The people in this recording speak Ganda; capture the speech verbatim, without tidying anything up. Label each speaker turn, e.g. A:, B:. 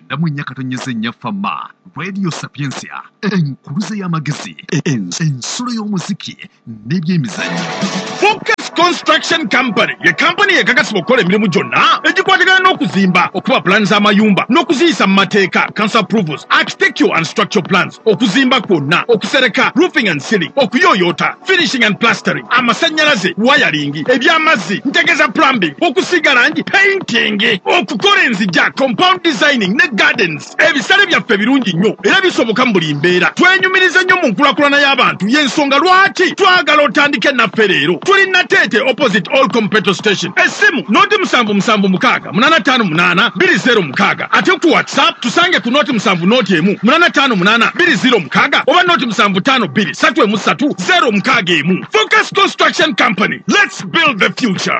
A: Damu nyakatonyeze nyafama Radio Sapiensia enkuluze y'amagezi ensolo y'omuziki n'ebyemizannyo.
B: Focus Construction Company ye company ekakasibwa okukola emirimu gyonna egikwatagana n'okuzimba, okuba plans z'amayumba n'okuziyisa mu mateeka, council approvals, architectural and structural plans, okuzimba kwonna, okusereka, roofing and ceiling, okuyooyoota, finishing and plastering, amasannyalaze, wiring, eby'amazzi, ntegeza plumbing, okusiga langi, painting, okukola enzijja, compound designing ne gardens. Ebisale byaffe birungi nnyo era bisoboka mu buli mbeera. Twenyumiriza nnyo mu nkulakulana y'abantu y'ensonga lwaki twagala otandike naffe leero. Tuli Natete opposite All Competo Station. Esimu noti musanvu musanvu mukaaga munana ttaano munaana bbiri zero mukaaga. Ate ku WhatsApp tusange ku noti musanvu noti emu munana ttaano munaana bbiri zero mukaaga oba noti musanvu ttaano bbiri ssatu emu ssatu zero mukaaga emu. Focus Construction Company. Let's build the future.